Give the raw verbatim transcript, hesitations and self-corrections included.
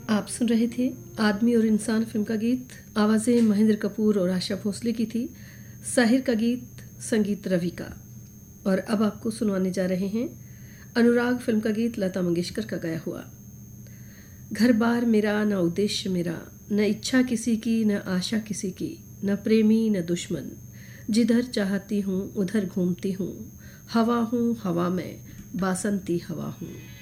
आप सुन रहे थे आदमी और इंसान फिल्म का गीत। आवाज़ें महेंद्र कपूर और आशा भोसले की थी। साहिर का गीत, संगीत रवि का। और अब आपको सुनवाने जा रहे हैं अनुराग फिल्म का गीत लता मंगेशकर का गाया हुआ। घर बार मेरा न उद्देश्य मेरा, न इच्छा किसी की न आशा किसी की, न प्रेमी न दुश्मन, जिधर चाहती हूँ उधर घूमती हूँ, हवा हूँ हवा में बासंती हवा हूँ।